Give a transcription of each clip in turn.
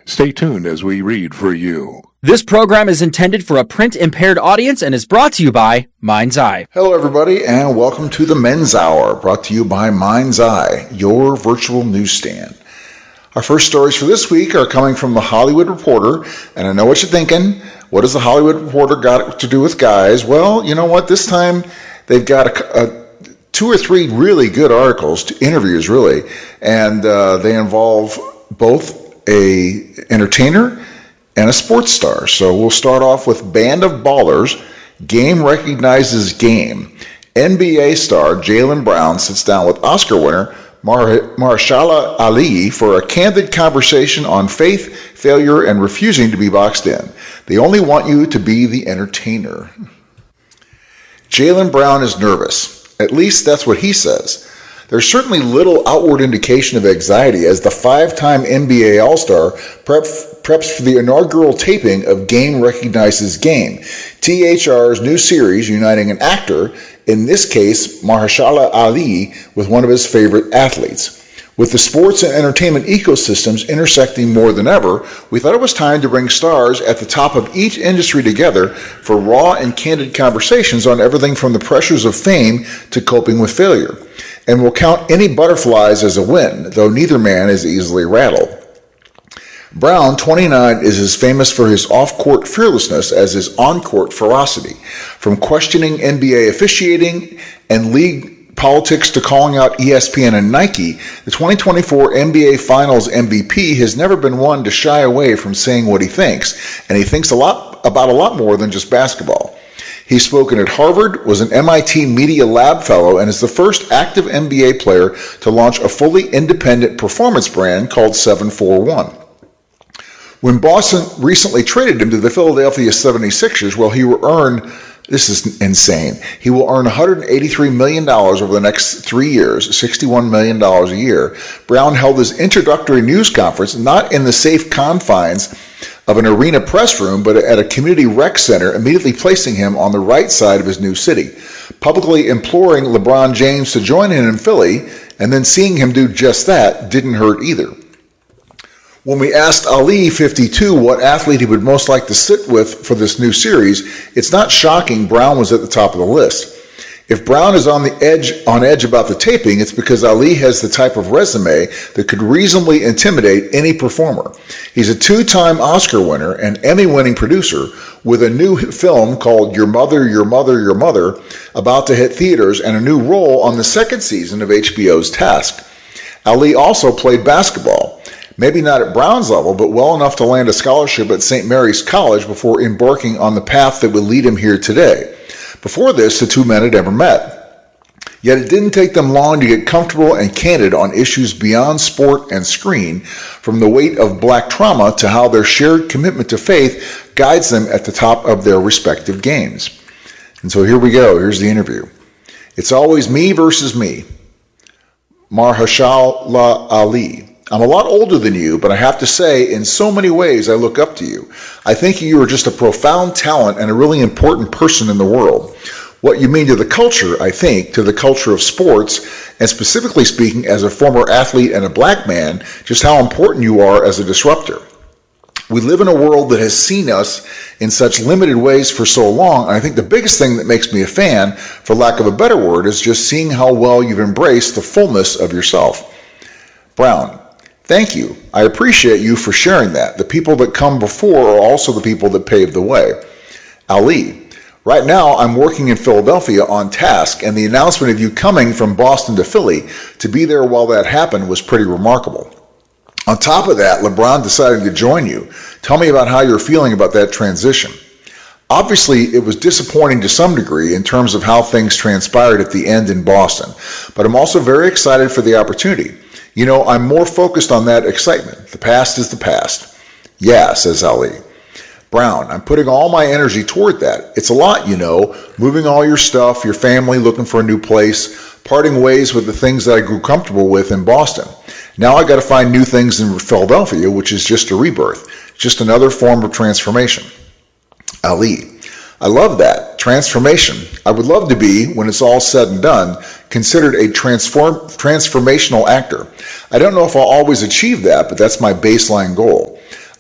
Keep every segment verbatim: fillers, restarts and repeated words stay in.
Stay tuned as we read for you. This program is intended for a print-impaired audience and is brought to you by Mind's Eye. Hello, everybody, and welcome to the Men's Hour, brought to you by Mind's Eye, your virtual newsstand. Our first stories for this week are coming from The Hollywood Reporter, and I know what you're thinking. What does The Hollywood Reporter got to do with guys? Well, you know what? This time they've got a, a two or three really good articles, interviews really, and uh, they involve both a entertainer and a sports star. So we'll start off with Band of Ballers, Game Recognizes Game. N B A star Jaylen Brown sits down with Oscar winner Mar- Mahershala Ali for a candid conversation on faith, failure, and refusing to be boxed in. They only want you to be the entertainer. Jaylen Brown is nervous. At least that's what he says. There's certainly little outward indication of anxiety as the five-time N B A All-Star prep, preps for the inaugural taping of Game Recognizes Game, T H R's new series uniting an actor, in this case Mahershala Ali, with one of his favorite athletes. With the sports and entertainment ecosystems intersecting more than ever, we thought it was time to bring stars at the top of each industry together for raw and candid conversations on everything from the pressures of fame to coping with failure. And we'll count any butterflies as a win, though neither man is easily rattled. Brown, twenty-nine, is as famous for his off-court fearlessness as his on-court ferocity. From questioning N B A officiating and league politics to calling out E S P N and Nike, the twenty twenty-four N B A Finals M V P has never been one to shy away from saying what he thinks, and he thinks a lot about a lot more than just basketball. He's spoken at Harvard, was an M I T Media Lab Fellow, and is the first active N B A player to launch a fully independent performance brand called seven forty-one. When Boston recently traded him to the Philadelphia seventy-sixers, well, he will earn, this is insane, he will earn one hundred eighty-three million dollars over the next three years, sixty-one million dollars a year. Brown held his introductory news conference not in the safe confines of an arena press room, but at a community rec center, immediately placing him on the right side of his new city, publicly imploring LeBron James to join him in Philly, and then seeing him do just that didn't hurt either. When we asked Ali, fifty-two, what athlete he would most like to sit with for this new series, it's not shocking Brown was at the top of the list. If Brown is on the edge on edge about the taping, it's because Ali has the type of resume that could reasonably intimidate any performer. He's a two-time Oscar winner and Emmy-winning producer with a new film called Your Mother, Your Mother, Your Mother about to hit theaters and a new role on the second season of H B O's Task. Ali also played basketball. Maybe not at Brown's level, but well enough to land a scholarship at Saint Mary's College before embarking on the path that would lead him here today. Before this, the two men had never met. Yet it didn't take them long to get comfortable and candid on issues beyond sport and screen, from the weight of black trauma to how their shared commitment to faith guides them at the top of their respective games. And so here we go. Here's the interview. It's always me versus me. Mahershala Ali. I'm a lot older than you, but I have to say, in so many ways, I look up to you. I think you are just a profound talent and a really important person in the world. What you mean to the culture, I think, to the culture of sports, and specifically speaking, as a former athlete and a black man, just how important you are as a disruptor. We live in a world that has seen us in such limited ways for so long, and I think the biggest thing that makes me a fan, for lack of a better word, is just seeing how well you've embraced the fullness of yourself. Brown. Thank you. I appreciate you for sharing that. The people that come before are also the people that pave the way. Ali. Right now, I'm working in Philadelphia on Task, and the announcement of you coming from Boston to Philly to be there while that happened was pretty remarkable. On top of that, LeBron decided to join you. Tell me about how you're feeling about that transition. Obviously, it was disappointing to some degree in terms of how things transpired at the end in Boston, but I'm also very excited for the opportunity. You know, I'm more focused on that excitement. The past is the past. Yeah, says Ali. Brown, I'm putting all my energy toward that. It's a lot, you know, moving all your stuff, your family, looking for a new place, parting ways with the things that I grew comfortable with in Boston. Now I got to find new things in Philadelphia, which is just a rebirth, just another form of transformation. Ali, I love that. Transformation. I would love to be, when it's all said and done, considered a transform transformational actor. I don't know if I'll always achieve that, but that's my baseline goal.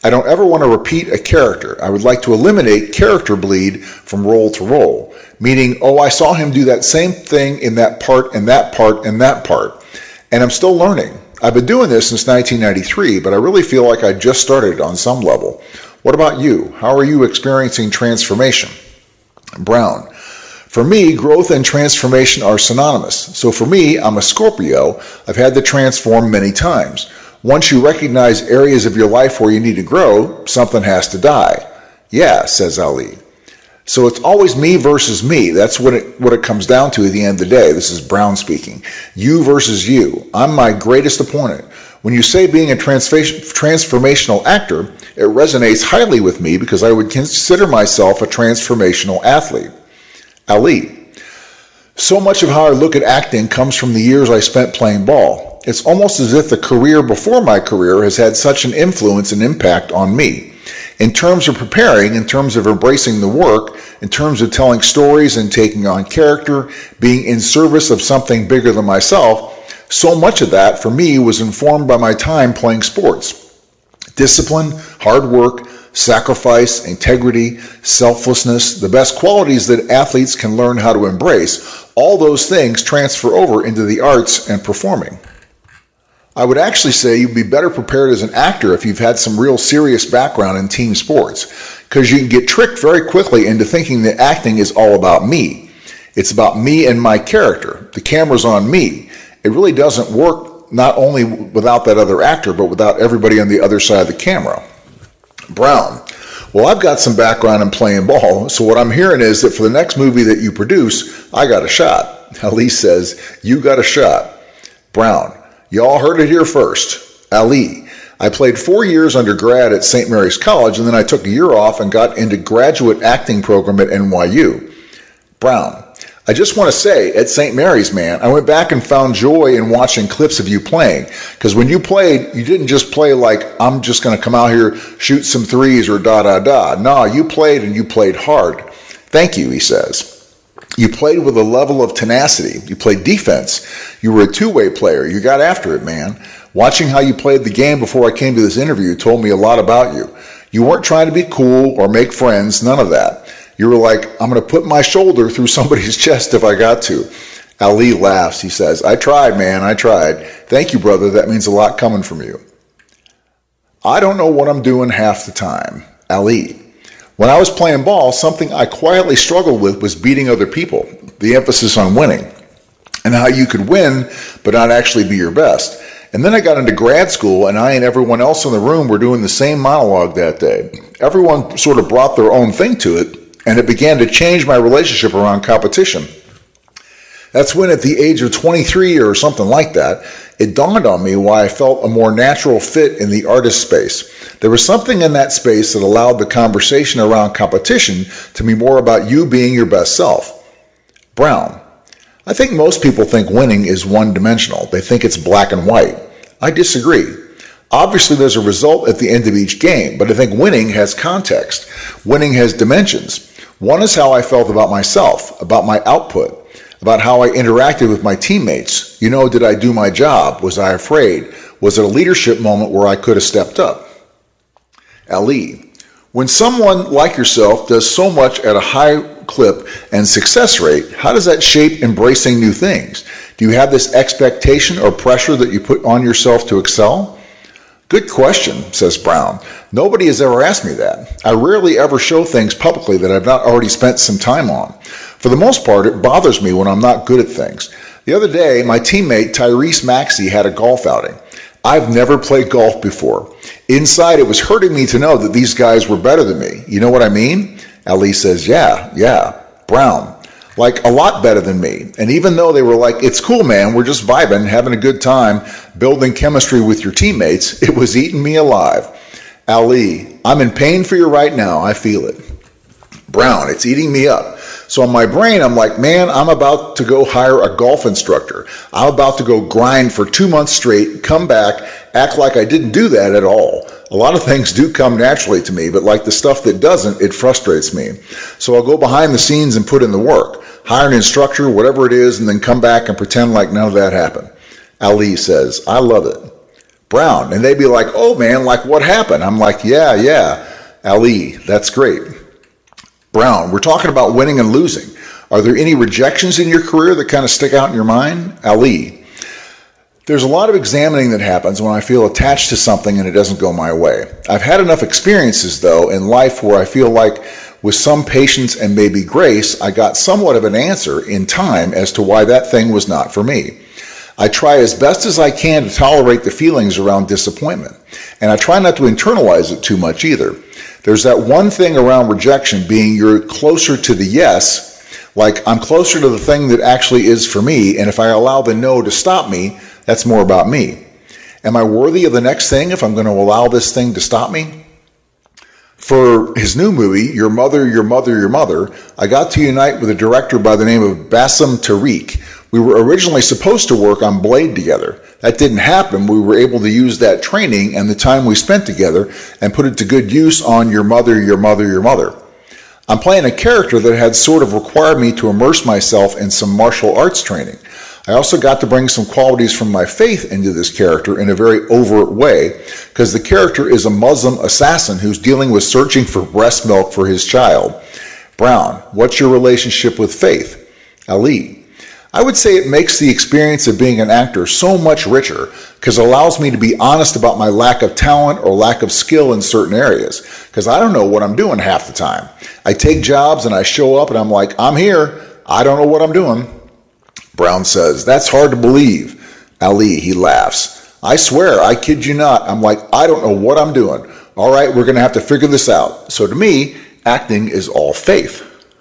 I don't ever want to repeat a character. I would like to eliminate character bleed from role to role, meaning, oh, I saw him do that same thing in that part and that part and that part, and I'm still learning. I've been doing this since nineteen ninety-three, but I really feel like I just started on some level. What about you? How are you experiencing transformation? Brown. For me, growth and transformation are synonymous. So for me, I'm a Scorpio. I've had to transform many times. Once you recognize areas of your life where you need to grow, something has to die. Yeah, says Ali. So it's always me versus me. That's what it, what it comes down to at the end of the day. This is Brown speaking. You versus you. I'm my greatest opponent. When you say being a transformational actor, it resonates highly with me because I would consider myself a transformational athlete. Ali. So much of how I look at acting comes from the years I spent playing ball. It's almost as if the career before my career has had such an influence and impact on me. In terms of preparing, in terms of embracing the work, in terms of telling stories and taking on character, being in service of something bigger than myself, so much of that for me was informed by my time playing sports. Discipline, hard work, sacrifice, integrity, selflessness, the best qualities that athletes can learn how to embrace, all those things transfer over into the arts and performing. I would actually say you'd be better prepared as an actor if you've had some real serious background in team sports, because you can get tricked very quickly into thinking that acting is all about me. It's about me and my character. The camera's on me. It really doesn't work not only without that other actor, but without everybody on the other side of the camera. Brown. Well, I've got some background in playing ball, so what I'm hearing is that for the next movie that you produce, I got a shot. Ali says, you got a shot. Brown. Y'all heard it here first. Ali. I played four years undergrad at Saint Mary's College, and then I took a year off and got into graduate acting program at N Y U. Brown. I just want to say, at Saint Mary's, man, I went back and found joy in watching clips of you playing. Because when you played, you didn't just play like, I'm just going to come out here, shoot some threes or da-da-da. No, you played and you played hard. Thank you, he says. You played with a level of tenacity. You played defense. You were a two-way player. You got after it, man. Watching how you played the game before I came to this interview told me a lot about you. You weren't trying to be cool or make friends, none of that. You were like, I'm going to put my shoulder through somebody's chest if I got to. Ali laughs. He says, I tried, man, I tried. Thank you, brother. That means a lot coming from you. I don't know what I'm doing half the time. Ali. When I was playing ball, something I quietly struggled with was beating other people, the emphasis on winning, and how you could win but not actually be your best. And then I got into grad school, and I and everyone else in the room were doing the same monologue that day. Everyone sort of brought their own thing to it, and it began to change my relationship around competition. That's when at the age of twenty-three or something like that, it dawned on me why I felt a more natural fit in the artist space. There was something in that space that allowed the conversation around competition to be more about you being your best self. Brown. I think most people think winning is one-dimensional. They think it's black and white. I disagree. Obviously, there's a result at the end of each game, but I think winning has context. Winning has dimensions. One is how I felt about myself, about my output, about how I interacted with my teammates. You know, did I do my job? Was I afraid? Was it a leadership moment where I could have stepped up? Ali. When someone like yourself does so much at a high clip and success rate, how does that shape embracing new things? Do you have this expectation or pressure that you put on yourself to excel? Good question, says Brown. Nobody has ever asked me that. I rarely ever show things publicly that I've not already spent some time on. For the most part, it bothers me when I'm not good at things. The other day, my teammate Tyrese Maxey had a golf outing. I've never played golf before. Inside, it was hurting me to know that these guys were better than me. You know what I mean? Ali says, yeah, yeah. Brown. Like a lot better than me. And even though they were like, it's cool, man, we're just vibing, having a good time, building chemistry with your teammates, it was eating me alive. Ali, I'm in pain for you right now. I feel it. Brown, it's eating me up. So in my brain, I'm like, man, I'm about to go hire a golf instructor. I'm about to go grind for two months straight, come back, act like I didn't do that at all. A lot of things do come naturally to me, but like the stuff that doesn't, it frustrates me. So I'll go behind the scenes and put in the work, hire an instructor, whatever it is, and then come back and pretend like none of that happened. Ali says, I love it. Brown. And they'd be like, oh man, like what happened? I'm like, yeah, yeah, Ali, that's great. Brown, we're talking about winning and losing. Are there any rejections in your career that kind of stick out in your mind? Ali, there's a lot of examining that happens when I feel attached to something and it doesn't go my way. I've had enough experiences, though, in life where I feel like with some patience and maybe grace, I got somewhat of an answer in time as to why that thing was not for me. I try as best as I can to tolerate the feelings around disappointment, and I try not to internalize it too much either. There's that one thing around rejection being you're closer to the yes, like I'm closer to the thing that actually is for me, and if I allow the no to stop me, that's more about me. Am I worthy of the next thing if I'm going to allow this thing to stop me? For his new movie, Your Mother, Your Mother, Your Mother, I got to unite with a director by the name of Bassem Tariq. We were originally supposed to work on Blade together. That didn't happen. We were able to use that training and the time we spent together and put it to good use on Your Mother, Your Mother, Your Mother. I'm playing a character that had sort of required me to immerse myself in some martial arts training. I also got to bring some qualities from my faith into this character in a very overt way, because the character is a Muslim assassin who's dealing with searching for breast milk for his child. Brown, what's your relationship with faith? Ali, I would say it makes the experience of being an actor so much richer because it allows me to be honest about my lack of talent or lack of skill in certain areas, because I don't know what I'm doing half the time. I take jobs and I show up and I'm like, I'm here. I don't know what I'm doing. Brown says, that's hard to believe. Ali, he laughs. I swear, I kid you not. I'm like, I don't know what I'm doing. All right, we're going to have to figure this out. So to me, acting is all faith.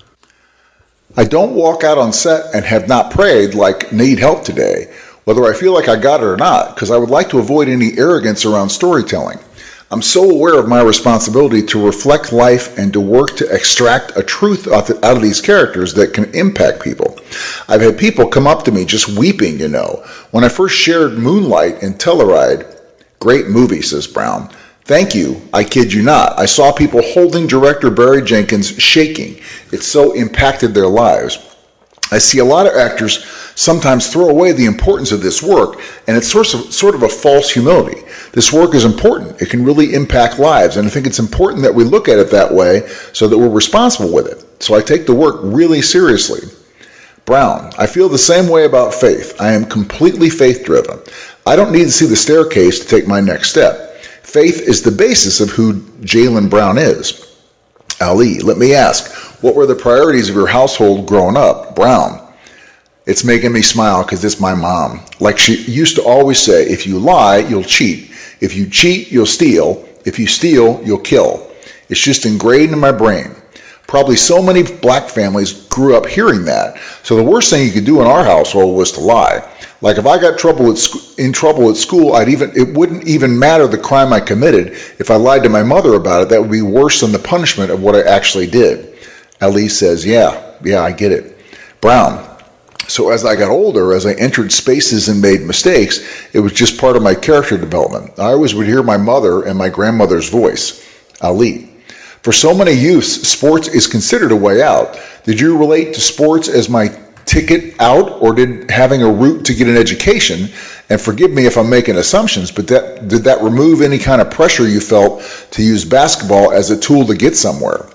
I don't walk out on set and have not prayed like need help today, whether I feel like I got it or not, because I would like to avoid any arrogance around storytelling. I'm so aware of my responsibility to reflect life and to work to extract a truth out of these characters that can impact people. I've had people come up to me just weeping, you know. When I first shared Moonlight in Telluride, great movie, says Brown. Thank you, I kid you not. I saw people holding director Barry Jenkins shaking. It so impacted their lives. I see a lot of actors sometimes throw away the importance of this work, and it's sort of, sort of a false humility. This work is important. It can really impact lives, and I think it's important that we look at it that way so that we're responsible with it. So I take the work really seriously. Brown, I feel the same way about faith. I am completely faith-driven. I don't need to see the staircase to take my next step. Faith is the basis of who Jaylen Brown is. Ali, let me ask, what were the priorities of your household growing up? Brown, it's making me smile because it's my mom. Like she used to always say, if you lie, you'll cheat. If you cheat, you'll steal. If you steal, you'll kill. It's just ingrained in my brain. Probably so many black families grew up hearing that. So the worst thing you could do in our household was to lie. Like if I got trouble at sc- in trouble at school, I'd even it wouldn't even matter the crime I committed. If I lied to my mother about it, that would be worse than the punishment of what I actually did. Ali says, yeah, yeah, I get it. Brown, so as I got older, as I entered spaces and made mistakes, it was just part of my character development. I always would hear my mother and my grandmother's voice. Ali, for so many youths, sports is considered a way out. Did you relate to sports as my ticket out, or did having a route to get an education, and forgive me if I'm making assumptions, but that did that remove any kind of pressure you felt to use basketball as a tool to get somewhere?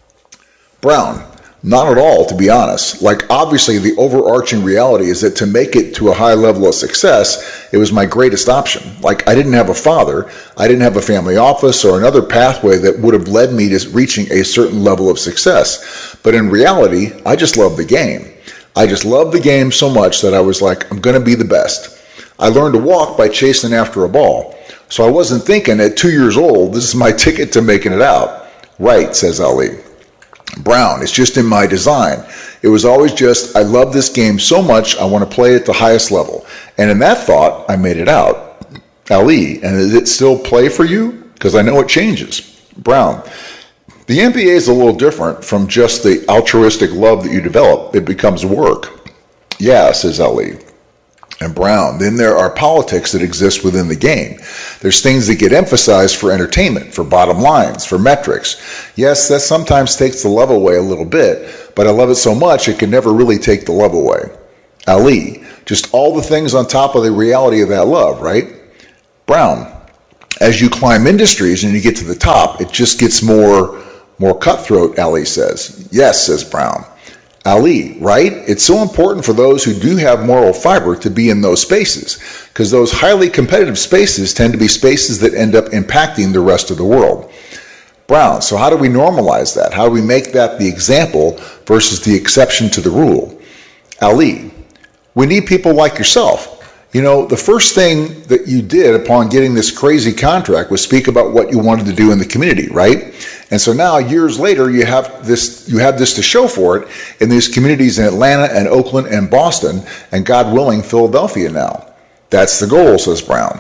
Brown, not at all, to be honest. Like, obviously, the overarching reality is that to make it to a high level of success, it was my greatest option. Like, I didn't have a father, I didn't have a family office or another pathway that would have led me to reaching a certain level of success. But in reality, I just loved the game. I just loved the game so much that I was like, I'm going to be the best. I learned to walk by chasing after a ball. So I wasn't thinking at two years old, this is my ticket to making it out. Right, says Ali. Brown, it's just in my design. It was always just, I love this game so much, I want to play at the highest level. And in that thought, I made it out. Ali, and does it still play for you? Because I know it changes. Brown, the N B A is a little different from just the altruistic love that you develop. It becomes work. Yeah, says Ali. And Brown, then there are politics that exist within the game. There's things that get emphasized for entertainment, for bottom lines, for metrics. Yes, that sometimes takes the love away a little bit, but I love it so much it can never really take the love away. Ali, just all the things on top of the reality of that love, right? Brown, as you climb industries and you get to the top, it just gets more, more cutthroat, Ali says. Yes, says Brown. Ali, right? It's so important for those who do have moral fiber to be in those spaces, because those highly competitive spaces tend to be spaces that end up impacting the rest of the world. Brown, so how do we normalize that? How do we make that the example versus the exception to the rule? Ali, we need people like yourself. You know, the first thing that you did upon getting this crazy contract was speak about what you wanted to do in the community, right? And so now, years later, you have this you have this to show for it in these communities in Atlanta and Oakland and Boston, and God willing, Philadelphia now. That's the goal, says Brown.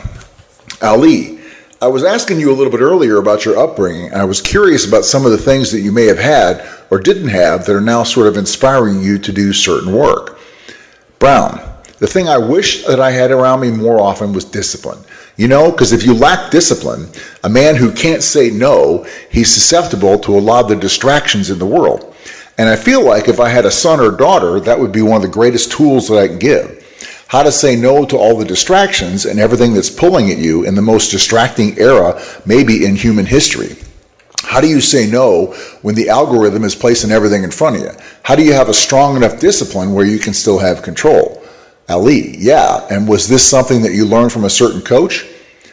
Ali, I was asking you a little bit earlier about your upbringing, and I was curious about some of the things that you may have had or didn't have that are now sort of inspiring you to do certain work. Brown, the thing I wish that I had around me more often was discipline. You know, because if you lack discipline, a man who can't say no, he's susceptible to a lot of the distractions in the world. And I feel like if I had a son or daughter, that would be one of the greatest tools that I can give. How to say no to all the distractions and everything that's pulling at you in the most distracting era maybe in human history. How do you say no when the algorithm is placing everything in front of you? How do you have a strong enough discipline where you can still have control? Ali, yeah, and was this something that you learned from a certain coach?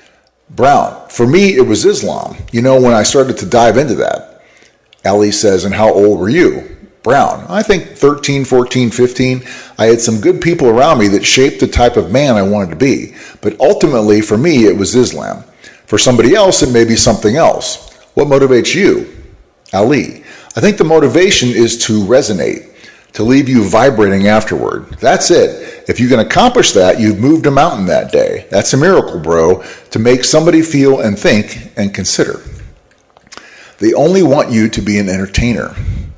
Brown, for me, it was Islam. You know, when I started to dive into that. Ali says, and how old were you? Brown, I think thirteen, fourteen, fifteen. I had some good people around me that shaped the type of man I wanted to be. But ultimately, for me, it was Islam. For somebody else, it may be something else. What motivates you? Ali, I think the motivation is to resonate, to leave you vibrating afterward. That's it. If you can accomplish that, you've moved a mountain that day. That's a miracle, bro, to make somebody feel and think and consider. They only want you to be an entertainer.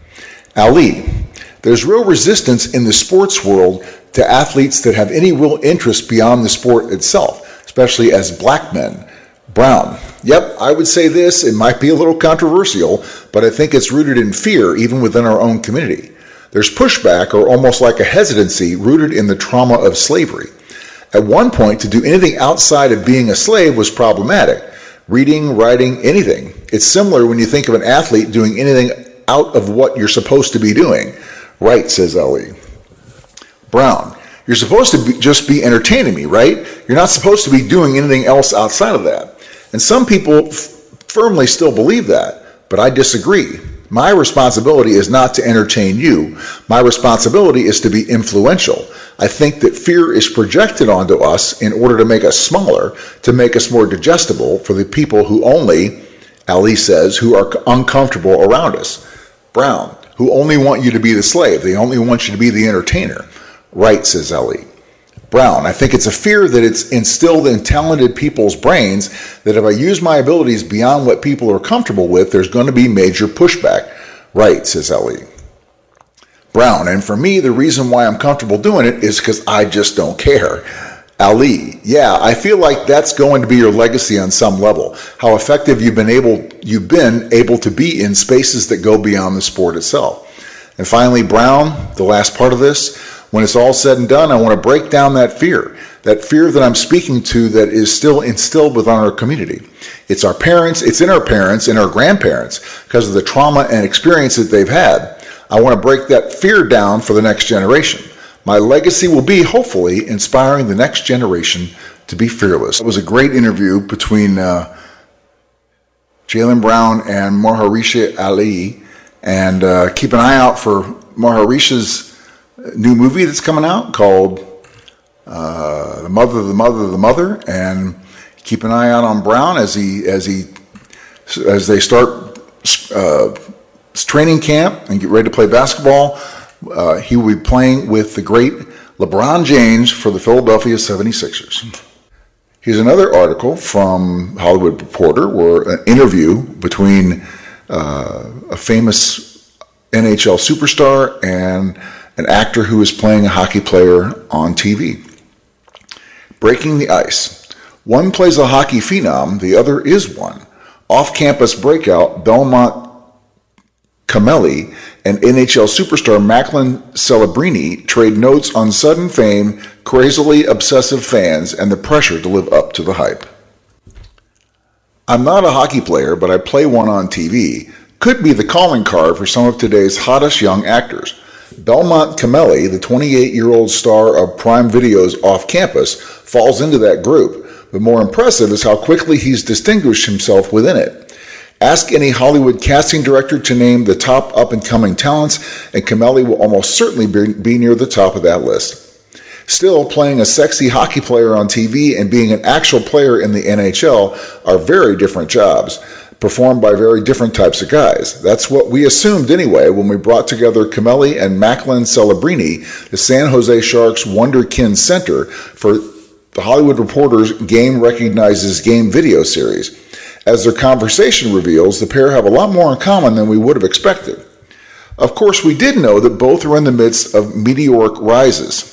Ali, there's real resistance in the sports world to athletes that have any real interest beyond the sport itself, especially as black men. Brown, yep, I would say this, it might be a little controversial, but I think it's rooted in fear even within our own community. There's pushback or almost like a hesitancy rooted in the trauma of slavery. At one point, to do anything outside of being a slave was problematic. Reading, writing, anything. It's similar when you think of an athlete doing anything out of what you're supposed to be doing. Right, says Ali. Brown, you're supposed to be, just be entertaining me, right? You're not supposed to be doing anything else outside of that. And some people f- firmly still believe that, but I disagree. My responsibility is not to entertain you. My responsibility is to be influential. I think that fear is projected onto us in order to make us smaller, to make us more digestible for the people who only, Ali says, who are uncomfortable around us. Brown, who only want you to be the slave. They only want you to be the entertainer. Right, says Ali. Brown, I think it's a fear that it's instilled in talented people's brains that if I use my abilities beyond what people are comfortable with, there's going to be major pushback. Right, says Ali. Brown, and for me, the reason why I'm comfortable doing it is because I just don't care. Ali, yeah, I feel like that's going to be your legacy on some level. How effective you've been able you've been able to be in spaces that go beyond the sport itself. And finally, Brown, the last part of this, when it's all said and done, I want to break down that fear, that fear that I'm speaking to that is still instilled within our community. It's our parents, it's in our parents and our grandparents because of the trauma and experience that they've had. I want to break that fear down for the next generation. My legacy will be, hopefully, inspiring the next generation to be fearless. It was a great interview between uh, Jaylen Brown and Mahershala Ali, and uh, keep an eye out for Mahershala's new movie that's coming out called uh, The Mother, the Mother, the Mother, and keep an eye out on Brown as he as he as they start uh, training camp and get ready to play basketball. Uh, he will be playing with the great LeBron James for the Philadelphia seventy-sixers. Here's another article from Hollywood Reporter, where an interview between uh, a famous N H L superstar and an actor who is playing a hockey player on T V. Breaking the ice. One plays a hockey phenom, the other is one. Off-campus breakout Belmont Camelli and N H L superstar Macklin Celebrini trade notes on sudden fame, crazily obsessive fans, and the pressure to live up to the hype. I'm not a hockey player, but I play one on T V. Could be the calling card for some of today's hottest young actors. Belmont Cameli, the twenty-eight-year-old star of Prime Video's Off Campus, falls into that group, but more impressive is how quickly he's distinguished himself within it. Ask any Hollywood casting director to name the top up-and-coming talents, and Cameli will almost certainly be near the top of that list. Still, playing a sexy hockey player on T V and being an actual player in the N H L are very different jobs, performed by very different types of guys. That's what we assumed anyway when we brought together Cameli and Macklin Celebrini, the San Jose Sharks Wonderkin Center, for the Hollywood Reporter's Game Recognizes Game video series. As their conversation reveals, the pair have a lot more in common than we would have expected. Of course, we did know that both are in the midst of meteoric rises.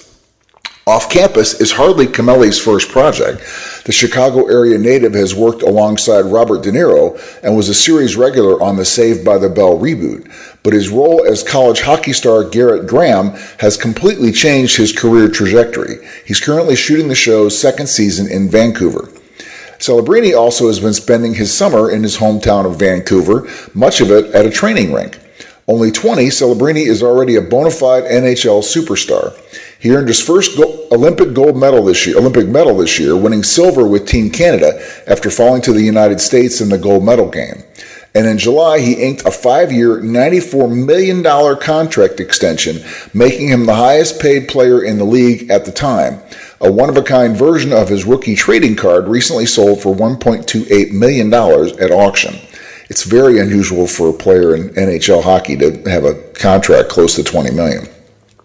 Off Campus is hardly Cameli's first project. The Chicago area native has worked alongside Robert De Niro and was a series regular on the Saved by the Bell reboot, but his role as college hockey star Garrett Graham has completely changed his career trajectory. He's currently shooting the show's second season in Vancouver. Celebrini also has been spending his summer in his hometown of Vancouver, much of it at a training rink. Only twenty, Celebrini is already a bona fide N H L superstar. He earned his first go- Olympic gold medal this year, Olympic medal this year, winning silver with Team Canada after falling to the United States in the gold medal game. And in July, he inked a five-year, ninety-four million dollars contract extension, making him the highest-paid player in the league at the time. A one-of-a-kind version of his rookie trading card recently sold for one point two eight million dollars at auction. It's very unusual for a player in N H L hockey to have a contract close to twenty million dollars.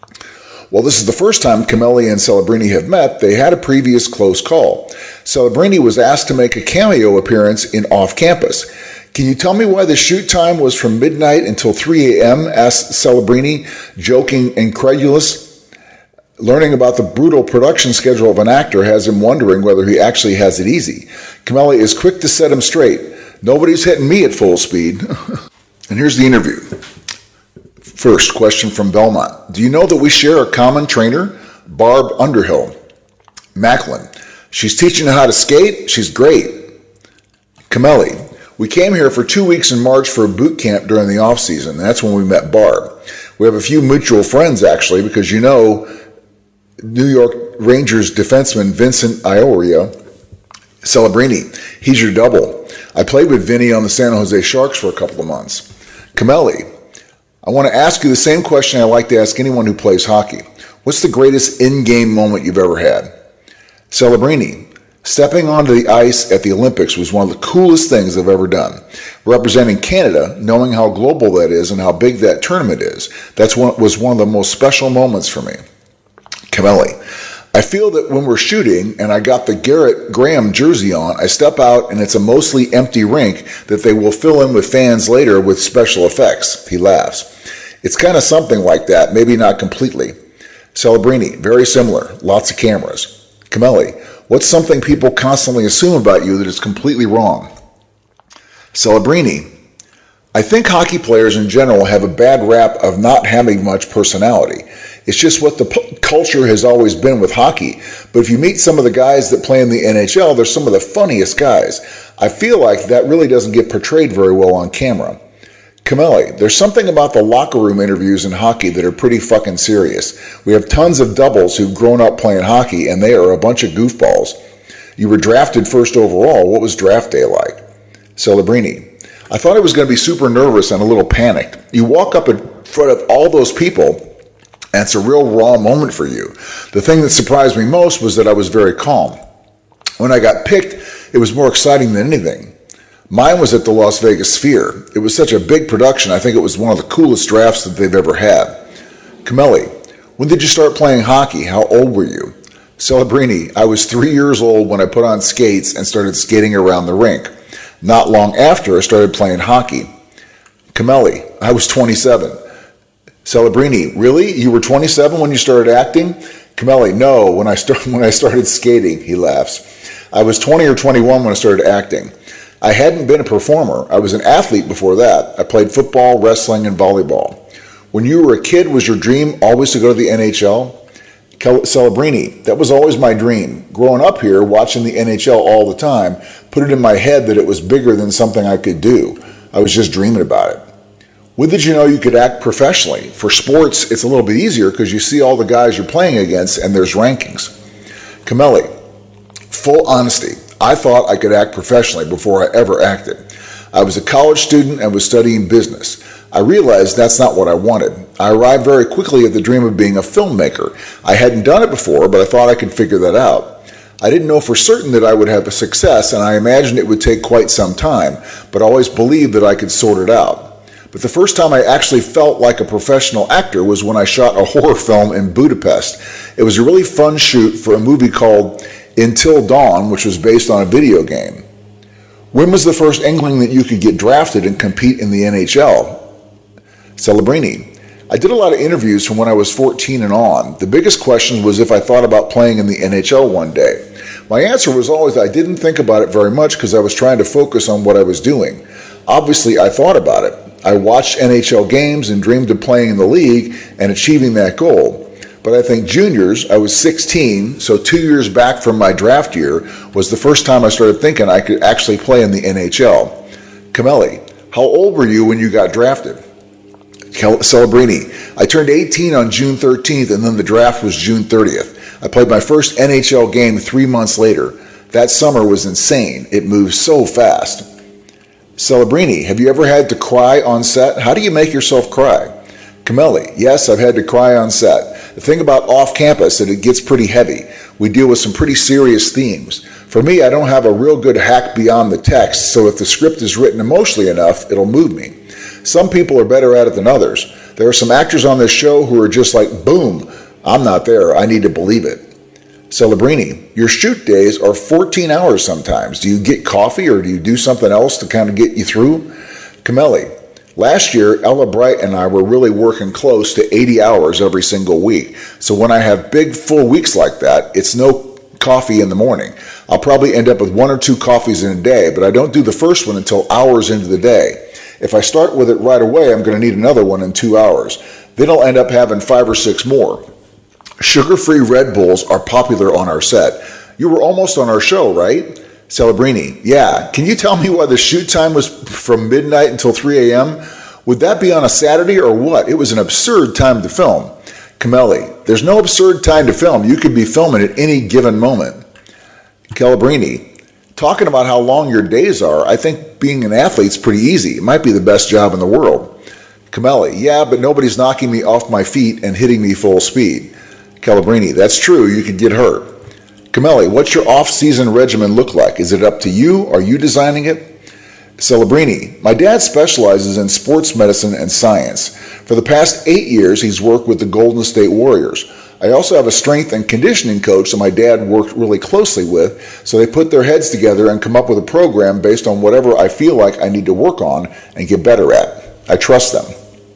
While this is the first time Cameli and Celebrini have met, they had a previous close call. Celebrini was asked to make a cameo appearance in Off Campus. Can you tell me why the shoot time was from midnight until three a.m., asked Celebrini, joking incredulous. Learning about the brutal production schedule of an actor has him wondering whether he actually has it easy. Cameli is quick to set him straight. Nobody's hitting me at full speed. And here's the interview. First question from Belmont. Do you know that we share a common trainer? Barb Underhill. Macklin. She's teaching her how to skate? She's great. Cameli. We came here for two weeks in March for a boot camp during the off season. That's when we met Barb. We have a few mutual friends, actually, because you know New York Rangers defenseman Vincent Iorio. Celebrini. He's your double. I played with Vinny on the San Jose Sharks for a couple of months. Cameli. I want to ask you the same question I like to ask anyone who plays hockey. What's the greatest in-game moment you've ever had? Celebrini. Stepping onto the ice at the Olympics was one of the coolest things I've ever done. Representing Canada, knowing how global that is and how big that tournament is, that's one, was one of the most special moments for me. Cameli. I feel that when we're shooting and I got the Garrett Graham jersey on, I step out and it's a mostly empty rink that they will fill in with fans later with special effects. He laughs. It's kind of something like that, maybe not completely. Celebrini, very similar, lots of cameras. Cameli, what's something people constantly assume about you that is completely wrong? Celebrini, I think hockey players in general have a bad rap of not having much personality. It's just what the p- culture has always been with hockey. But if you meet some of the guys that play in the N H L, they're some of the funniest guys. I feel like that really doesn't get portrayed very well on camera. Cameli, there's something about the locker room interviews in hockey that are pretty fucking serious. We have tons of doubles who've grown up playing hockey, and they are a bunch of goofballs. You were drafted first overall. What was draft day like? Celebrini, I thought I was going to be super nervous and a little panicked. You walk up in front of all those people, and it's a real raw moment for you. The thing that surprised me most was that I was very calm. When I got picked, it was more exciting than anything. Mine was at the Las Vegas Sphere. It was such a big production, I think it was one of the coolest drafts that they've ever had. Cameli, when did you start playing hockey? How old were you? Celebrini, I was three years old when I put on skates and started skating around the rink. Not long after, I started playing hockey. Cameli, I was twenty-seven. Celebrini, really? You were twenty-seven when you started acting? Cameli, no, when I, start, when I started skating, he laughs. I was twenty or twenty-one when I started acting. I hadn't been a performer. I was an athlete before that. I played football, wrestling, and volleyball. When you were a kid, was your dream always to go to the N H L? Celebrini, that was always my dream. Growing up here, watching the N H L all the time, put it in my head that it was bigger than something I could do. I was just dreaming about it. When did you know you could act professionally? For sports, it's a little bit easier because you see all the guys you're playing against and there's rankings. Camelli, full honesty, I thought I could act professionally before I ever acted. I was a college student and was studying business. I realized that's not what I wanted. I arrived very quickly at the dream of being a filmmaker. I hadn't done it before, but I thought I could figure that out. I didn't know for certain that I would have a success, and I imagined it would take quite some time, but always believed that I could sort it out. But the first time I actually felt like a professional actor was when I shot a horror film in Budapest. It was a really fun shoot for a movie called Until Dawn, which was based on a video game. When was the first inkling that you could get drafted and compete in the N H L? Celebrini, I did a lot of interviews from when I was fourteen and on. The biggest question was if I thought about playing in the N H L one day. My answer was always I didn't think about it very much because I was trying to focus on what I was doing. Obviously, I thought about it. I watched N H L games and dreamed of playing in the league and achieving that goal. But I think juniors, I was sixteen, so two years back from my draft year, was the first time I started thinking I could actually play in the N H L. Camelli, how old were you when you got drafted? Celebrini, I turned eighteen on June thirteenth, and then the draft was June thirtieth. I played my first N H L game three months later. That summer was insane. It moved so fast. Celebrini, have you ever had to cry on set? How do you make yourself cry? Camelli, yes, I've had to cry on set. The thing about off-campus is that it gets pretty heavy. We deal with some pretty serious themes. For me, I don't have a real good hack beyond the text, so if the script is written emotionally enough, it'll move me. Some people are better at it than others. There are some actors on this show who are just like, boom, I'm not there, I need to believe it. Celebrini, your shoot days are fourteen hours sometimes. Do you get coffee or do you do something else to kind of get you through? Camelli, last year, Ella Bright and I were really working close to eighty hours every single week. So when I have big, full weeks like that, it's no coffee in the morning. I'll probably end up with one or two coffees in a day, but I don't do the first one until hours into the day. If I start with it right away, I'm going to need another one in two hours. Then I'll end up having five or six more. Sugar-free Red Bulls are popular on our set. You were almost on our show, right? Celebrini, yeah. Can you tell me why the shoot time was from midnight until three a.m.? Would that be on a Saturday or what? It was an absurd time to film. Camelli, there's no absurd time to film. You could be filming at any given moment. Celebrini, talking about how long your days are, I think being an athlete's pretty easy. It might be the best job in the world. Camelli, yeah, but nobody's knocking me off my feet and hitting me full speed. Celebrini, that's true, you could get hurt. Camelli, what's your off-season regimen look like? Is it up to you? Are you designing it? Celebrini, my dad specializes in sports medicine and science. For the past eight years, he's worked with the Golden State Warriors. I also have a strength and conditioning coach that my dad worked really closely with, so they put their heads together and come up with a program based on whatever I feel like I need to work on and get better at. I trust them.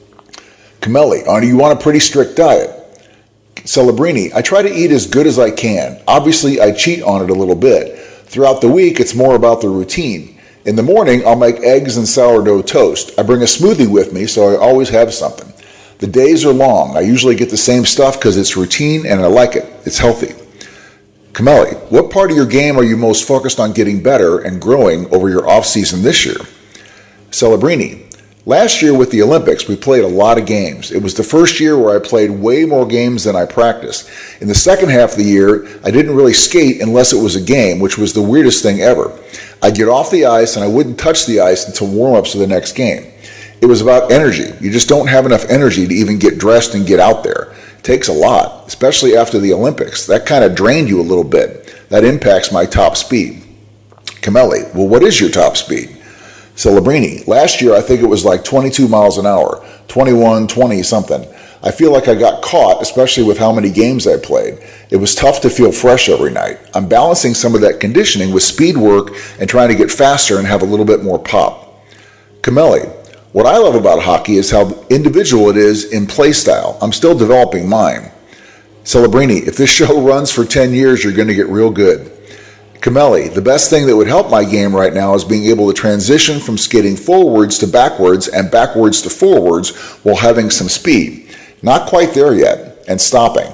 Camelli, are you on a pretty strict diet? Celebrini, I try to eat as good as I can. Obviously, I cheat on it a little bit. Throughout the week, it's more about the routine. In the morning, I'll make eggs and sourdough toast. I bring a smoothie with me, so I always have something. The days are long. I usually get the same stuff because it's routine and I like it. It's healthy. Camelli, what part of your game are you most focused on getting better and growing over your off-season this year? Celebrini, last year with the Olympics, we played a lot of games. It was the first year where I played way more games than I practiced. In the second half of the year, I didn't really skate unless it was a game, which was the weirdest thing ever. I'd get off the ice and I wouldn't touch the ice until warm-ups of the next game. It was about energy. You just don't have enough energy to even get dressed and get out there. It takes a lot, especially after the Olympics. That kind of drained you a little bit. That impacts my top speed. Camelli, well, what is your top speed? Celebrini, last year I think it was like twenty-two miles an hour, twenty-one, twenty something. I feel like I got caught, especially with how many games I played. It was tough to feel fresh every night. I'm balancing some of that conditioning with speed work and trying to get faster and have a little bit more pop. Camelli, what I love about hockey is how individual it is in play style. I'm still developing mine. Celebrini, if this show runs for ten years, you're going to get real good. Camelli, the best thing that would help my game right now is being able to transition from skating forwards to backwards and backwards to forwards while having some speed. Not quite there yet, and stopping.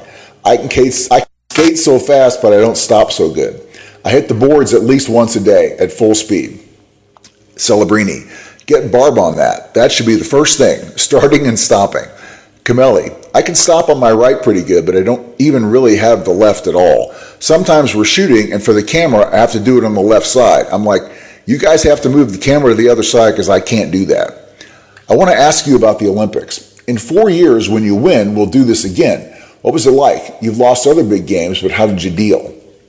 I can skate, I can skate so fast, but I don't stop so good. I hit the boards at least once a day at full speed. Celebrini, get Barb on that. That should be the first thing, starting and stopping. Camelli, I can stop on my right pretty good, but I don't even really have the left at all. Sometimes we're shooting, and for the camera, I have to do it on the left side. I'm like, you guys have to move the camera to the other side because I can't do that. I want to ask you about the Olympics. In four years, when you win, we'll do this again. What was it like? You've lost other big games, but how did you deal?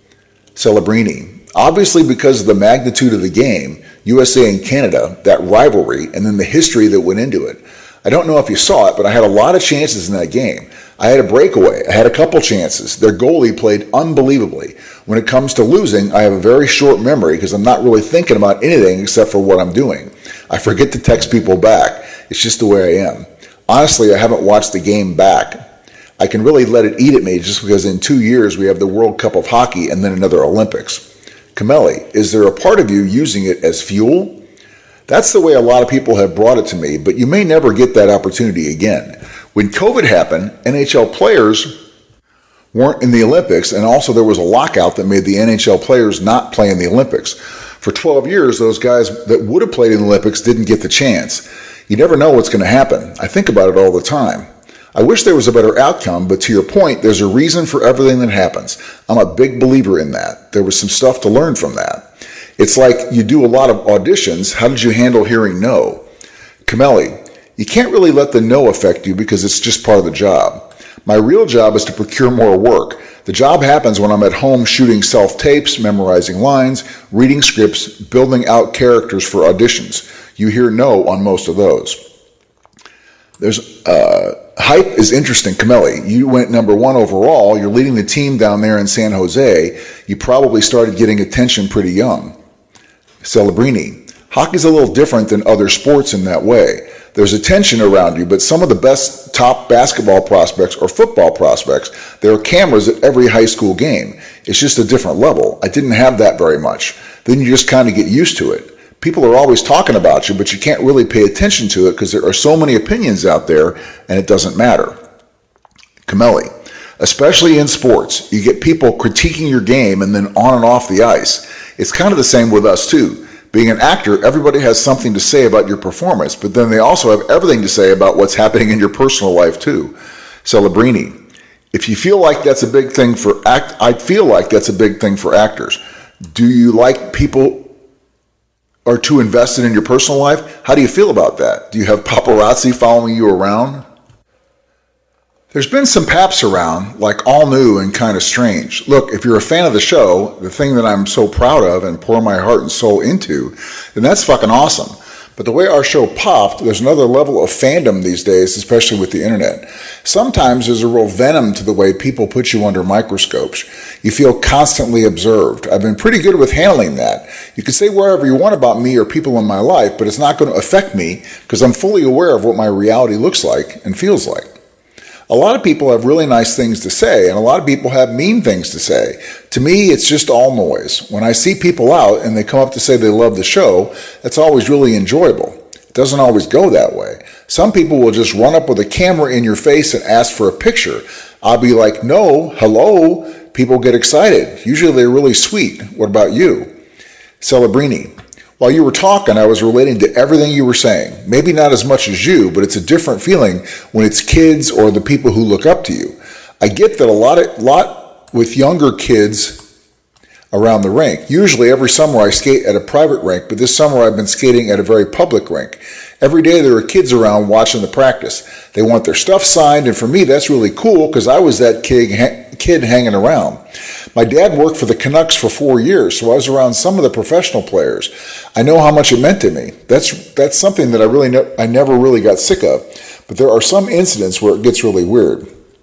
Celebrini, obviously because of the magnitude of the game, U S A and Canada, that rivalry, and then the history that went into it. I don't know if you saw it, but I had a lot of chances in that game. I had a breakaway. I had a couple chances. Their goalie played unbelievably. When it comes to losing, I have a very short memory because I'm not really thinking about anything except for what I'm doing. I forget to text people back. It's just the way I am. Honestly, I haven't watched the game back. I can really let it eat at me just because in two years we have the World Cup of Hockey and then another Olympics. Camelli, is there a part of you using it as fuel? That's the way a lot of people have brought it to me, but you may never get that opportunity again. When COVID happened, N H L players weren't in the Olympics, and also there was a lockout that made the N H L players not play in the Olympics. For twelve years, those guys that would have played in the Olympics didn't get the chance. You never know what's going to happen. I think about it all the time. I wish there was a better outcome, but to your point, there's a reason for everything that happens. I'm a big believer in that. There was some stuff to learn from that. It's like you do a lot of auditions. How did you handle hearing no? Camelli, you can't really let the no affect you because it's just part of the job. My real job is to procure more work. The job happens when I'm at home shooting self-tapes, memorizing lines, reading scripts, building out characters for auditions. You hear no on most of those. There's uh, hype is interesting. Camelli, you went number one overall. You're leading the team down there in San Jose. You probably started getting attention pretty young. Celebrini, hockey's a little different than other sports in that way. There's attention around you, but some of the best top basketball prospects or football prospects, there are cameras at every high school game. It's just a different level. I didn't have that very much. Then you just kind of get used to it. People are always talking about you, but you can't really pay attention to it because there are so many opinions out there and it doesn't matter. Camelli, especially in sports, you get people critiquing your game and then on and off the ice. It's kind of the same with us too. Being an actor, everybody has something to say about your performance, but then they also have everything to say about what's happening in your personal life too. Celebrini, if you feel like that's a big thing for act, I feel like that's a big thing for actors. Do you like people are too invested in your personal life? How do you feel about that? Do you have paparazzi following you around? There's been some paps around, like all new and kind of strange. Look, if you're a fan of the show, the thing that I'm so proud of and pour my heart and soul into, then that's fucking awesome. But the way our show popped, there's another level of fandom these days, especially with the internet. Sometimes there's a real venom to the way people put you under microscopes. You feel constantly observed. I've been pretty good with handling that. You can say whatever you want about me or people in my life, but it's not going to affect me because I'm fully aware of what my reality looks like and feels like. A lot of people have really nice things to say, and a lot of people have mean things to say. To me, it's just all noise. When I see people out and they come up to say they love the show, that's always really enjoyable. It doesn't always go that way. Some people will just run up with a camera in your face and ask for a picture. I'll be like, no, hello. People get excited. Usually they're really sweet. What about you? Celebrini. While you were talking, I was relating to everything you were saying. Maybe not as much as you, but it's a different feeling when it's kids or the people who look up to you. I get that a lot, of, lot with younger kids around the rink. Usually every summer I skate at a private rink, but this summer I've been skating at a very public rink. Every day there are kids around watching the practice. They want their stuff signed, and for me that's really cool because I was that kid, kid hanging around. My dad worked for the Canucks for four years, so I was around some of the professional players. I know how much it meant to me. That's that's something that I really ne- I never really got sick of. But there are some incidents where it gets really weird.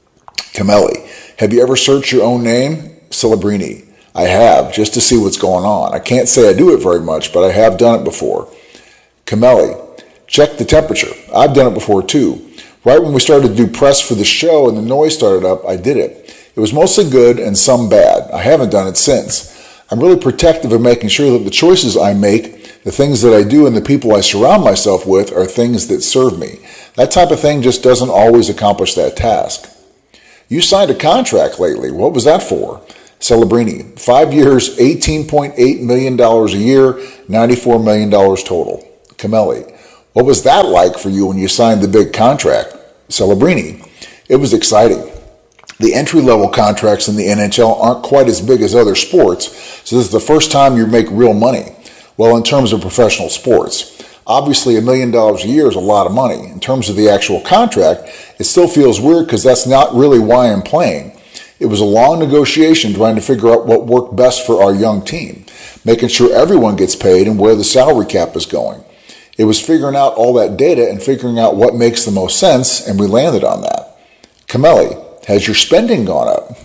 Camelli, have you ever searched your own name? Celebrini, I have, just to see what's going on. I can't say I do it very much, but I have done it before. Camelli, check the temperature. I've done it before too. Right when we started to do press for the show and the noise started up, I did it. It was mostly good and some bad. I haven't done it since. I'm really protective of making sure that the choices I make, the things that I do, and the people I surround myself with are things that serve me. That type of thing just doesn't always accomplish that task. You signed a contract lately. What was that for? Celebrini, five years, eighteen point eight million dollars a year, ninety-four million dollars total. Camelli, what was that like for you when you signed the big contract? Celebrini, it was exciting. The entry-level contracts in the N H L aren't quite as big as other sports, so this is the first time you make real money. Well, in terms of professional sports, obviously a million dollars a year is a lot of money. In terms of the actual contract, it still feels weird because that's not really why I'm playing. It was a long negotiation trying to figure out what worked best for our young team, making sure everyone gets paid and where the salary cap is going. It was figuring out all that data and figuring out what makes the most sense, and we landed on that. Camelli, has your spending gone up?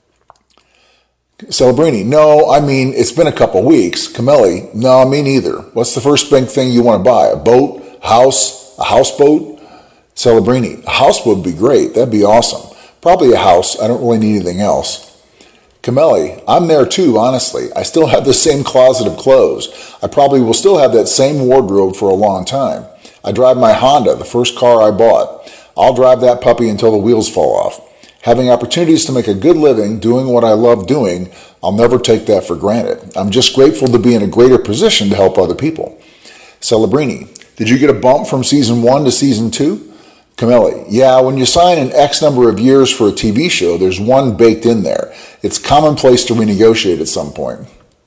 Celebrini, no, I mean, it's been a couple weeks. Camelli, no, me neither. What's the first big thing you want to buy? A boat? House? A houseboat? Celebrini, a houseboat would be great. That'd be awesome. Probably a house. I don't really need anything else. Camelli, I'm there too, honestly. I still have the same closet of clothes. I probably will still have that same wardrobe for a long time. I drive my Honda, the first car I bought. I'll drive that puppy until the wheels fall off. Having opportunities to make a good living doing what I love doing, I'll never take that for granted. I'm just grateful to be in a greater position to help other people. Celebrini, did you get a bump from season one to season two? Camelli, yeah, when you sign an X number of years for a T V show, there's one baked in there. It's commonplace to renegotiate at some point.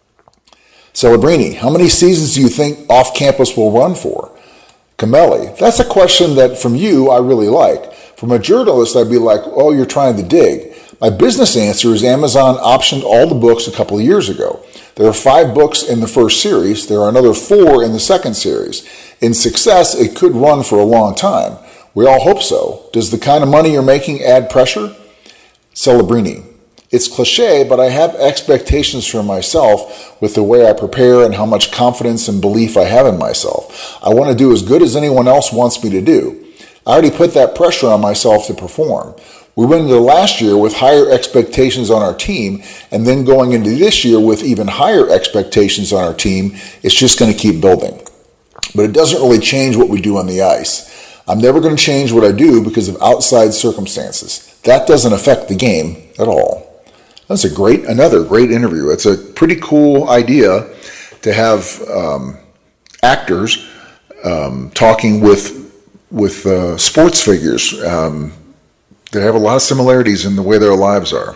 Celebrini, how many seasons do you think Off Campus will run for? Camelli, that's a question that from you I really like. From a journalist, I'd be like, oh, you're trying to dig. My business answer is Amazon optioned all the books a couple of years ago. There are five books in the first series. There are another four in the second series. In success, it could run for a long time. We all hope so. Does the kind of money you're making add pressure? Celebrini, it's cliche, but I have expectations for myself with the way I prepare and how much confidence and belief I have in myself. I want to do as good as anyone else wants me to do. I already put that pressure on myself to perform. We went into last year with higher expectations on our team, and then going into this year with even higher expectations on our team. It's just going to keep building. But it doesn't really change what we do on the ice. I'm never going to change what I do because of outside circumstances. That doesn't affect the game at all. That's a great, another great interview. It's a pretty cool idea to have um, actors um, talking with with uh, sports figures. Um, they have a lot of similarities in the way their lives are.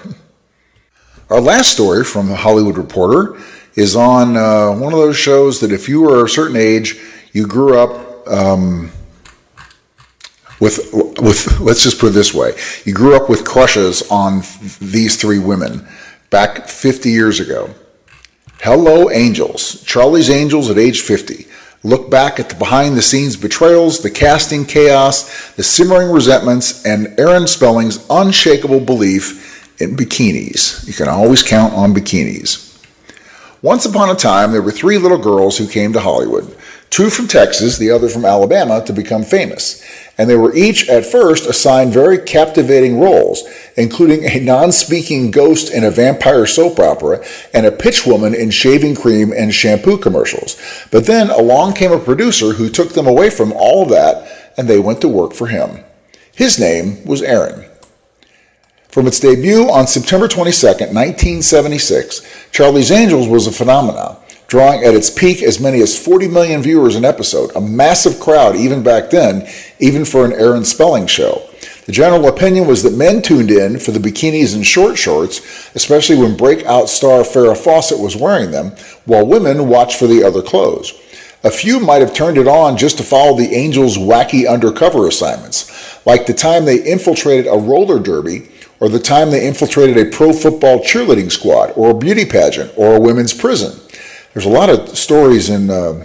Our last story from the Hollywood Reporter is on uh, one of those shows that if you were a certain age, you grew up um, with, with, let's just put it this way, you grew up with crushes on these three women back fifty years ago. Hello Angels, Charlie's Angels at age fifty. Look back at the behind-the-scenes betrayals, the casting chaos, the simmering resentments, and Aaron Spelling's unshakable belief in bikinis. You can always count on bikinis. Once upon a time, there were three little girls who came to Hollywood, two from Texas, the other from Alabama, to become famous. And they were each, at first, assigned very captivating roles, including a non-speaking ghost in a vampire soap opera and a pitch woman in shaving cream and shampoo commercials. But then along came a producer who took them away from all of that, and they went to work for him. His name was Aaron. From its debut on September twenty-second, nineteen seventy-six, Charlie's Angels was a phenomenon, drawing at its peak as many as forty million viewers an episode, a massive crowd even back then, even for an Aaron Spelling show. The general opinion was that men tuned in for the bikinis and short shorts, especially when breakout star Farrah Fawcett was wearing them, while women watched for the other clothes. A few might have turned it on just to follow the Angels' wacky undercover assignments, like the time they infiltrated a roller derby, or the time they infiltrated a pro football cheerleading squad, or a beauty pageant, or a women's prison. There's a lot of stories in uh,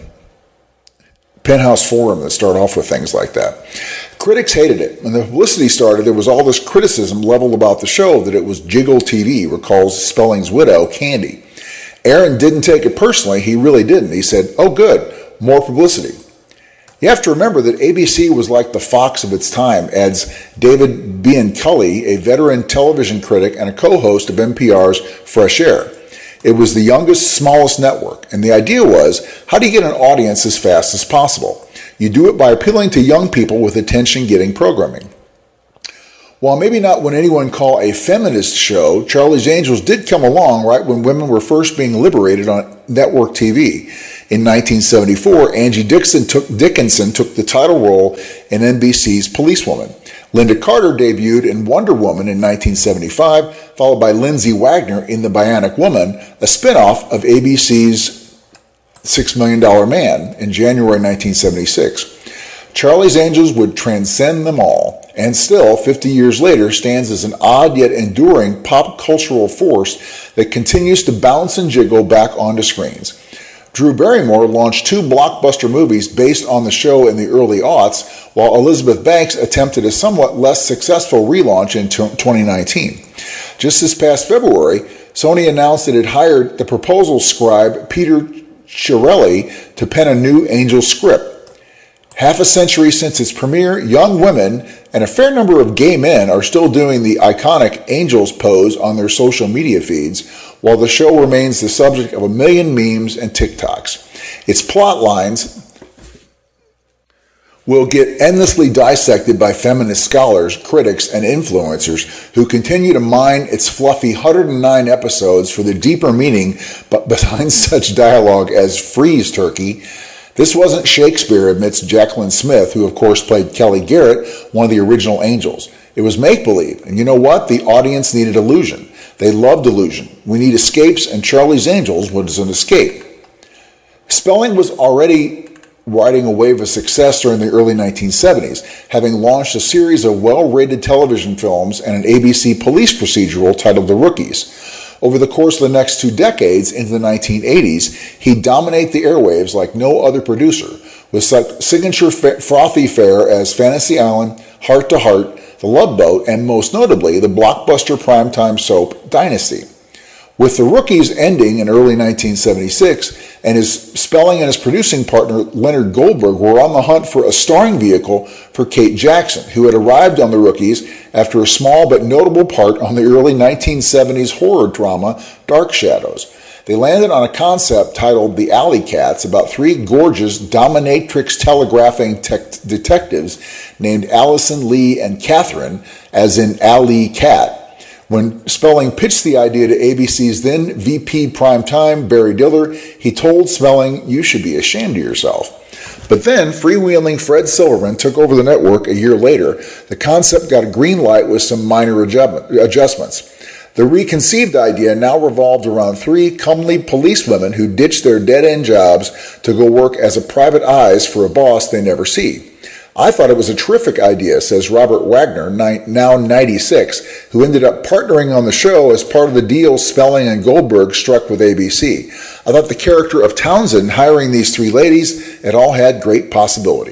Penthouse Forum that start off with things like that. Critics hated it. When the publicity started, there was all this criticism leveled about the show that it was Jiggle T V, recalls Spelling's widow, Candy. Aaron didn't take it personally. He really didn't. He said, oh good, more publicity. You have to remember that A B C was like the Fox of its time, adds David Bianculli, a veteran television critic and a co-host of N P R's Fresh Air. It was the youngest, smallest network, and the idea was, how do you get an audience as fast as possible? You do it by appealing to young people with attention-getting programming. While maybe not what anyone call a feminist show, Charlie's Angels did come along right when women were first being liberated on network T V. In nineteen seventy-four, Angie Dixon took, Dickinson took the title role in N B C's Policewoman. Linda Carter debuted in Wonder Woman in nineteen seventy-five, followed by Lindsay Wagner in The Bionic Woman, a spinoff of A B C's Six Million Dollar Man in January nineteen seventy-six. Charlie's Angels would transcend them all, and still, fifty years later, stands as an odd yet enduring pop cultural force that continues to bounce and jiggle back onto screens. Drew Barrymore launched two blockbuster movies based on the show in the early aughts, while Elizabeth Banks attempted a somewhat less successful relaunch in twenty nineteen. Just this past February, Sony announced that it hired the proposal scribe Peter Chiarelli to pen a new Angel script. Half a century since its premiere, young women and a fair number of gay men are still doing the iconic Angels pose on their social media feeds, while the show remains the subject of a million memes and TikToks. Its plot lines will get endlessly dissected by feminist scholars, critics, and influencers who continue to mine its fluffy one hundred nine episodes for the deeper meaning behind such dialogue as "freeze turkey." This wasn't Shakespeare, admits Jacqueline Smith, who of course played Kelly Garrett, one of the original Angels. It was make-believe, and you know what? The audience needed illusion. They loved illusion. We need escapes, and Charlie's Angels was an escape. Spelling was already riding a wave of success during the early nineteen seventies, having launched a series of well-rated television films and an A B C police procedural titled The Rookies. Over the course of the next two decades, into the nineteen eighties, he'd dominate the airwaves like no other producer, with such signature frothy fare as Fantasy Island, Heart to Heart, The Love Boat, and most notably, the blockbuster primetime soap Dynasty. With The Rookies ending in early nineteen seventy-six, and his spelling and his producing partner Leonard Goldberg were on the hunt for a starring vehicle for Kate Jackson, who had arrived on The Rookies after a small but notable part on the early nineteen seventies horror drama Dark Shadows. They landed on a concept titled The Alley Cats about three gorgeous dominatrix telegraphing tech detectives named Allison, Lee, and Catherine, as in Alley Cat. When Spelling pitched the idea to A B C's then V P Primetime, Barry Diller, he told Spelling, "You should be ashamed of yourself." But then, freewheeling Fred Silverman took over the network a year later. The concept got a green light with some minor adjustments. The reconceived idea now revolved around three comely policewomen who ditched their dead-end jobs to go work as a private eyes for a boss they never see. I thought it was a terrific idea, says Robert Wagner, now ninety-six, who ended up partnering on the show as part of the deal Spelling and Goldberg struck with A B C. I thought the character of Townsend hiring these three ladies, it all had great possibility.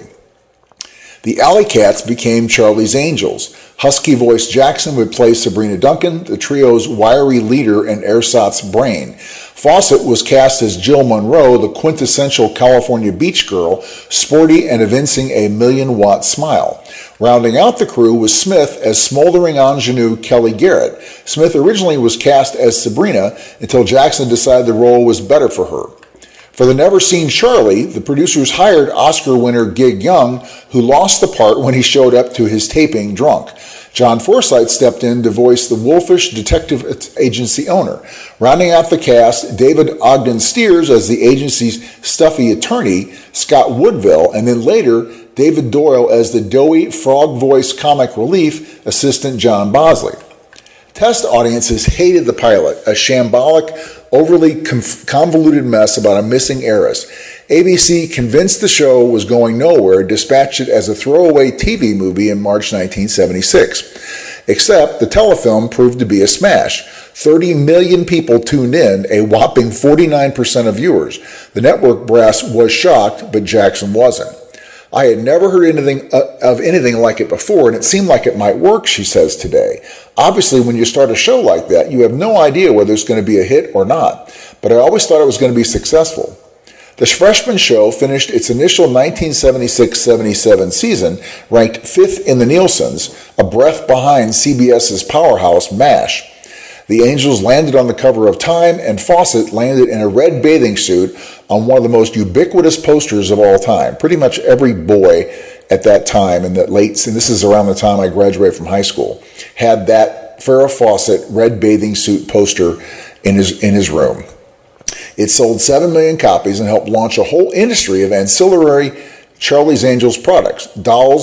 The Alley Cats became Charlie's Angels. Husky-voiced Jackson would play Sabrina Duncan, the trio's wiry leader and ersatz brain. Fawcett was cast as Jill Monroe, the quintessential California beach girl, sporty and evincing a million-watt smile. Rounding out the crew was Smith as smoldering ingenue Kelly Garrett. Smith originally was cast as Sabrina until Jackson decided the role was better for her. For the never-seen Charlie, the producers hired Oscar winner Gig Young, who lost the part when he showed up to his taping drunk. John Forsythe stepped in to voice the wolfish detective agency owner. Rounding out the cast, David Ogden Stiers as the agency's stuffy attorney, Scott Woodville, and then later, David Doyle as the doughy, frog-voiced comic relief assistant John Bosley. Test audiences hated the pilot, a shambolic, overly convoluted mess about a missing heiress. A B C, convinced the show was going nowhere, dispatched it as a throwaway T V movie in March nineteen seventy-six. Except the telefilm proved to be a smash. thirty million people tuned in, a whopping forty-nine percent of viewers. The network brass was shocked, but Jackson wasn't. I had never heard anything uh, of anything like it before, and it seemed like it might work, she says today. Obviously, when you start a show like that, you have no idea whether it's going to be a hit or not, but I always thought it was going to be successful. The freshman show finished its initial nineteen seventy-six seventy-seven season ranked fifth in the Nielsen's, a breath behind CBS's powerhouse MASH. The Angels landed on the cover of Time, and Fawcett landed in a red bathing suit on one of the most ubiquitous posters of all time. Pretty much every boy at that time in the late, and this is around the time I graduated from high school, had that Farrah Fawcett red bathing suit poster in his in his room. It sold seven million copies and helped launch a whole industry of ancillary Charlie's Angels products, dolls,